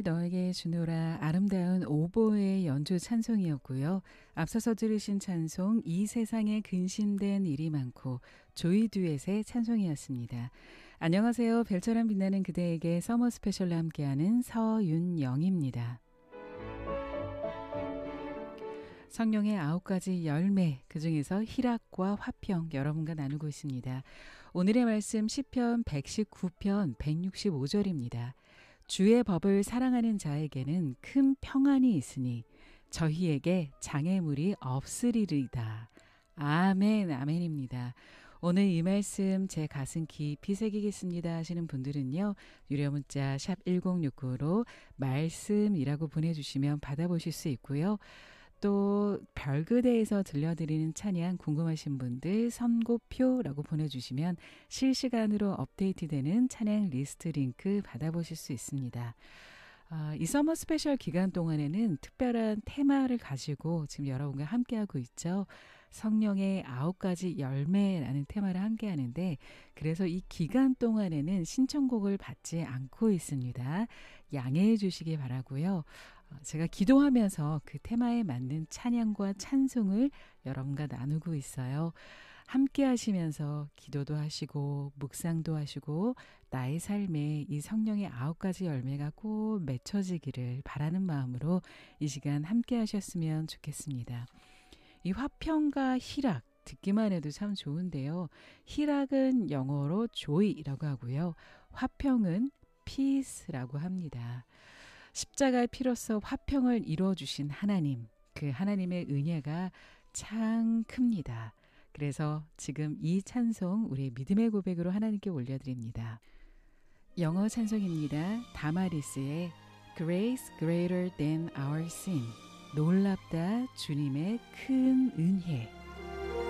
너에게 주노라 아름다운 오보의 연주 찬송이었고요. 앞서서 들으신 찬송 이 세상에 근심된 일이 많고 조이 듀엣의 찬송이었습니다. 안녕하세요. 별처럼 빛나는 그대에게 서머 스페셜로 함께하는 서윤영입니다. 성령의 9가지 열매, 그중에서 희락과 화평 여러분과 나누고 있습니다. 오늘의 말씀 시편 119편 165절입니다. 주의 법을 사랑하는 자에게는 큰 평안이 있으니 저희에게 장애물이 없으리이다. 아멘, 아멘입니다. 오늘 이 말씀 제 가슴 깊이 새기겠습니다 하시는 분들은요. 유료 문자 샵 1069로 말씀이라고 보내주시면 받아보실 수 있고요. 또 별그대에서 들려드리는 찬양 궁금하신 분들 선고표라고 보내주시면 실시간으로 업데이트되는 찬양 리스트 링크 받아보실 수 있습니다. 이 서머 스페셜 기간 동안에는 특별한 테마를 가지고 지금 여러분과 함께하고 있죠. 성령의 9가지 열매라는 테마를 함께하는데 그래서 이 기간 동안에는 신청곡을 받지 않고 있습니다. 양해해 주시기 바라고요. 제가 기도하면서 그 테마에 맞는 찬양과 찬송을 여러분과 나누고 있어요. 함께 하시면서 기도도 하시고 묵상도 하시고 나의 삶에 이 성령의 9가지 열매가 꼭 맺혀지기를 바라는 마음으로 이 시간 함께 하셨으면 좋겠습니다. 이 화평과 희락 듣기만 해도 참 좋은데요. 희락은 영어로 joy라고 하고요. 화평은 peace라고 합니다. 십자가의 피로써 화평을 이루어주신 하나님, 그 하나님의 은혜가 참 큽니다. 그래서 지금 이 찬송 우리의 믿음의 고백으로 하나님께 올려드립니다. 영어 찬송입니다. 다마리스의 Grace Greater Than Our Sin. 놀랍다 주님의 큰 은혜.